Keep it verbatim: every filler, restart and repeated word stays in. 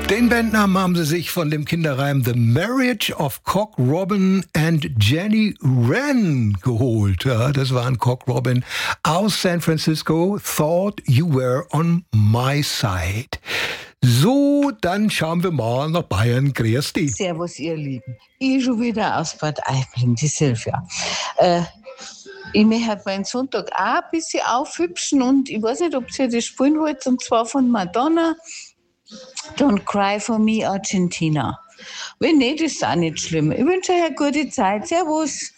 Den Bandnamen haben sie sich von dem Kinderreim The Marriage of Cock Robin and Jenny Wren geholt. Ja, das war ein Cock Robin aus San Francisco. Thought you were on my side. So, dann schauen wir mal nach Bayern. Grüß dich. Servus, ihr Lieben. Ich schon wieder aus Bad Aibling, die Silvia. Äh, ich möchte meinen Sonntag auch ein bisschen aufhübschen und ich weiß nicht, ob ihr das spielen wollt, und zwar von Madonna. Don't Cry for Me, Argentina. Wenn nicht, ist es auch nicht schlimm. Ich wünsche euch eine gute Zeit. Servus.